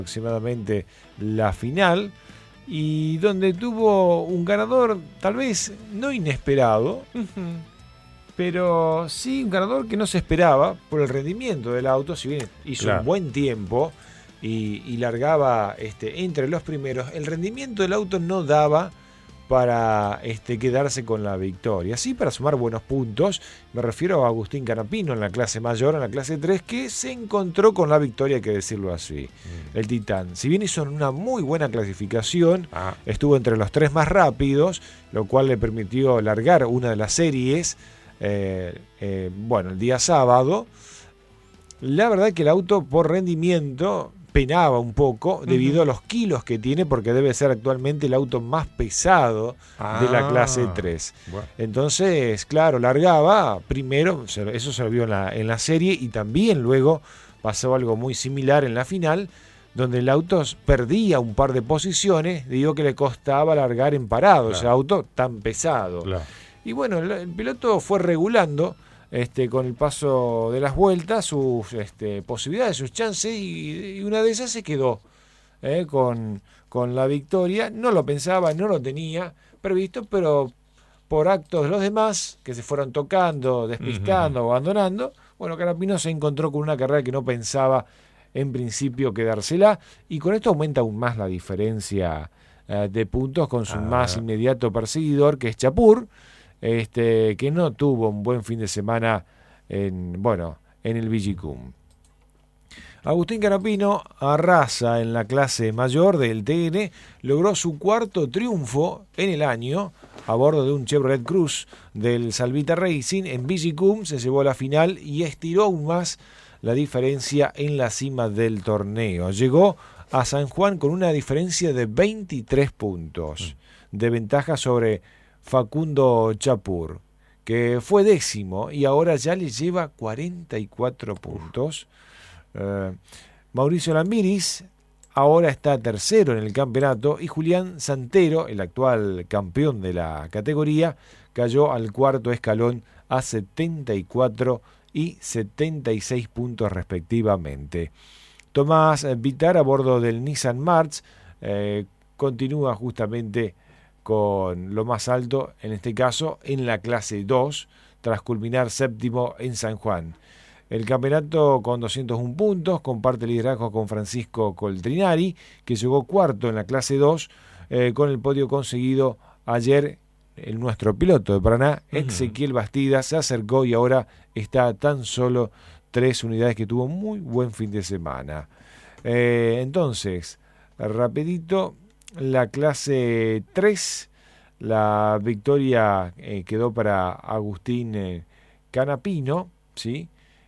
aproximadamente la final, y donde tuvo un ganador tal vez no inesperado, pero sí un ganador que no se esperaba por el rendimiento del auto. Si bien hizo un buen tiempo y largaba entre los primeros, el rendimiento del auto no daba para quedarse con la victoria. Sí, para sumar buenos puntos, me refiero a Agustín Canapino en la clase mayor, en la clase 3, que se encontró con la victoria, hay que decirlo así. El Titán, si bien hizo una muy buena clasificación, estuvo entre los 3 más rápidos, lo cual le permitió largar una de las series, el día sábado. La verdad que el auto por rendimiento penaba un poco debido a los kilos que tiene, porque debe ser actualmente el auto más pesado de la clase 3. Bueno. Entonces, claro, largaba primero, eso se lo vio en la serie, y también luego pasó algo muy similar en la final, donde el auto perdía un par de posiciones, digo que le costaba largar en parado, ese auto tan pesado. Y bueno, el piloto fue regulando con el paso de las vueltas sus posibilidades, sus chances, y una de esas se quedó con la victoria. No lo pensaba, no lo tenía previsto, pero por actos de los demás que se fueron tocando, despistando, abandonando, bueno, Canapino se encontró con una carrera que no pensaba en principio quedársela, y con esto aumenta aún más la diferencia de puntos con su más inmediato perseguidor, que es Chapur, que no tuvo un buen fin de semana en el Vigicum. Agustín Canapino arrasa en la clase mayor del TN, logró su 4º triunfo en el año a bordo de un Chevrolet Cruze del Salvita Racing. En Vigicum se llevó a la final y estiró aún más la diferencia en la cima del torneo. Llegó a San Juan con una diferencia de 23 puntos de ventaja sobre Facundo Chapur, que fue 10º y ahora ya le lleva 44 puntos. Mauricio Lambiris ahora está 3º en el campeonato, y Julián Santero, el actual campeón de la categoría, cayó al 4º escalón a 74 y 76 puntos respectivamente. Tomás Vitar, a bordo del Nissan March, continúa justamente con lo más alto, en este caso en la clase 2, tras culminar 7º en San Juan. El campeonato con 201 puntos comparte liderazgo con Francisco Coltrinari, que llegó 4º en la clase 2, con el podio conseguido ayer. Nuestro piloto de Paraná, Ezequiel Bastida, se acercó y ahora está a tan solo 3 unidades, que tuvo muy buen fin de semana. Entonces, rapidito, la clase 3, la victoria quedó para Agustín Canapino, ¿sí?,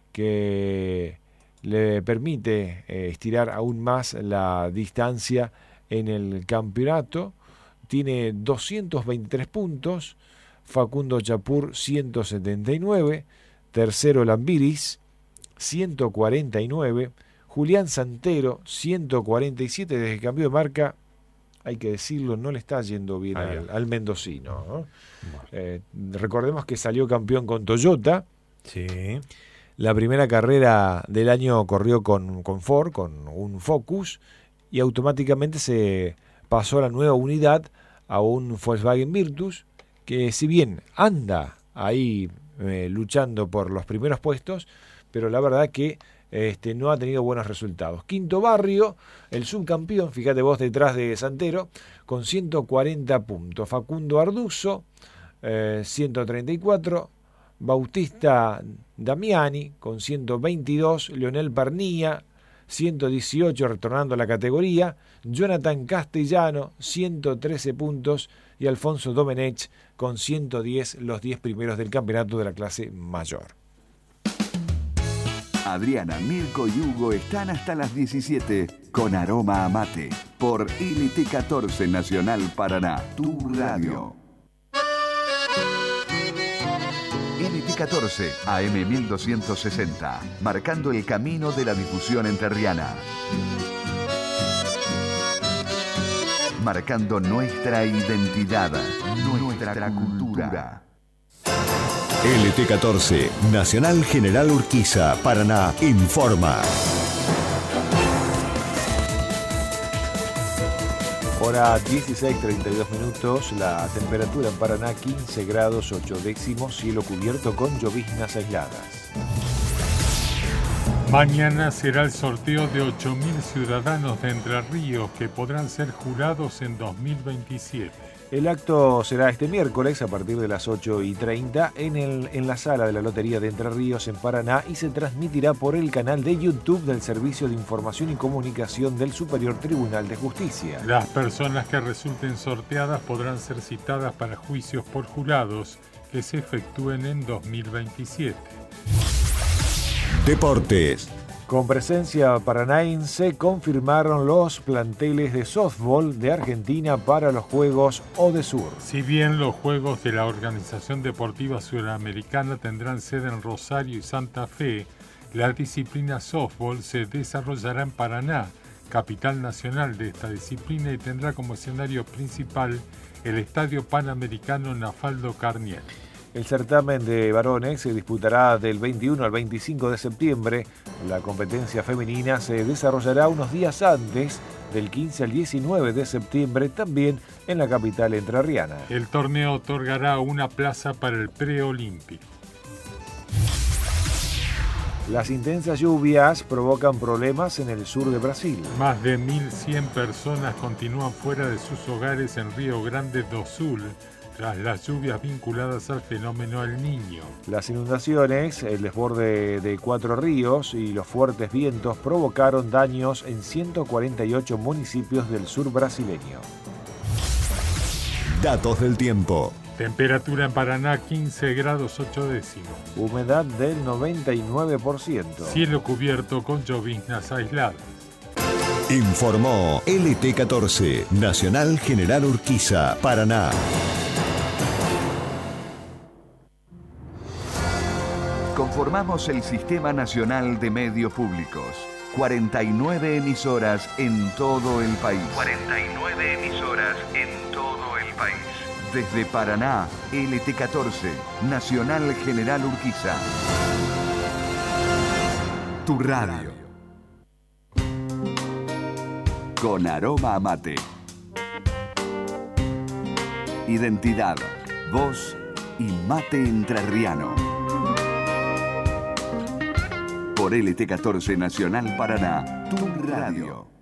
que le permite estirar aún más la distancia en el campeonato. Tiene 223 puntos, Facundo Chapur 179, 3º Lambiris 149, Julián Santero 147. Desde que cambió de marca, hay que decirlo, no le está yendo bien al mendocino, ¿no? Recordemos que salió campeón con Toyota. Sí. La primera carrera del año corrió con Ford, con un Focus, y automáticamente se pasó a la nueva unidad, a un Volkswagen Virtus, que si bien anda ahí luchando por los primeros puestos, pero la verdad que no ha tenido buenos resultados. Quinto Barrio, el subcampeón, fíjate vos, detrás de Santero, con 140 puntos. Facundo Arduzo, 134. Bautista Damiani, con 122. Leonel Pernilla, 118, retornando a la categoría. Jonathan Castellano, 113 puntos. Y Alfonso Domenech, con 110, los 10 primeros del campeonato de la clase mayor. Adriana, Mirko y Hugo están hasta las 17 con Aroma a Mate por LT14 Nacional Paraná, tu radio. LT14 AM 1260, marcando el camino de la difusión entrerriana. Marcando nuestra identidad, nuestra cultura. LT14, Nacional General Urquiza, Paraná, informa. Hora 16:32 minutos, la temperatura en Paraná 15 grados 8 décimos, cielo cubierto con lloviznas aisladas. Mañana será el sorteo de 8.000 ciudadanos de Entre Ríos que podrán ser jurados en 2027. El acto será este miércoles a partir de las 8:30 en la sala de la Lotería de Entre Ríos en Paraná y se transmitirá por el canal de YouTube del Servicio de Información y Comunicación del Superior Tribunal de Justicia. Las personas que resulten sorteadas podrán ser citadas para juicios por jurados que se efectúen en 2027. Deportes. Con presencia paranaense confirmaron los planteles de softball de Argentina para los Juegos ODESUR. Si bien los Juegos de la Organización Deportiva Suramericana tendrán sede en Rosario y Santa Fe, la disciplina softball se desarrollará en Paraná, capital nacional de esta disciplina, y tendrá como escenario principal el Estadio Panamericano Nafaldo Carniel. El certamen de varones se disputará del 21 al 25 de septiembre. La competencia femenina se desarrollará unos días antes, del 15 al 19 de septiembre, también en la capital entrerriana. El torneo otorgará una plaza para el preolímpico. Las intensas lluvias provocan problemas en el sur de Brasil. Más de 1.100 personas continúan fuera de sus hogares en Río Grande do Sul, tras las lluvias vinculadas al fenómeno El Niño. Las inundaciones, el desborde de 4 ríos y los fuertes vientos provocaron daños en 148 municipios del sur brasileño. Datos del tiempo. Temperatura en Paraná 15 grados 8 décimos. Humedad del 99%. Cielo cubierto con lloviznas aisladas. Informó LT14, Nacional General Urquiza, Paraná. Conformamos el Sistema Nacional de Medios Públicos. 49 emisoras en todo el país. 49 emisoras en todo el país. Desde Paraná, LT14, Nacional General Urquiza. Tu radio. Con aroma a mate. Identidad, voz y mate entrerriano. Por LT14 Nacional Paraná, tu radio.